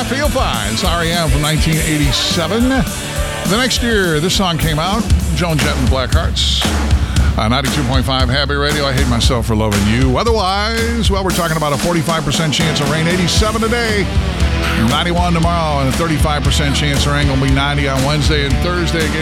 Feel Fine. It's REM from 1987. The next year, this song came out. Joan Jett and the Blackhearts. 92.5 Happy Radio. I hate myself for loving you. Otherwise, well, we're talking about a 45% chance of rain. 87 today. 91 tomorrow. And a 35% chance of rain. Will be 90 on Wednesday and Thursday. Again,